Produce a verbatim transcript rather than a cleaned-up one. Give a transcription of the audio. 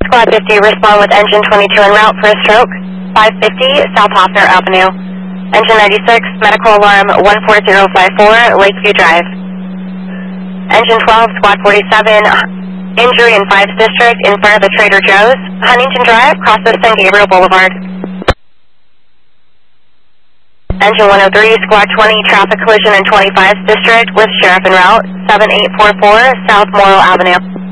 Squad fifty, respond with engine twenty-two en route for a stroke. five fifty, South Hoffner Avenue. Engine ninety-six, medical alarm one four zero five four, Lakeview Drive. Engine twelve, Squad forty-seven, injury in fives District in front of the Trader Joe's. Huntington Drive, crosses San Gabriel Boulevard. Engine one oh three, Squad twenty, traffic collision in twenty-fives District with Sheriff en route. seven eight four four, South Morrow Avenue.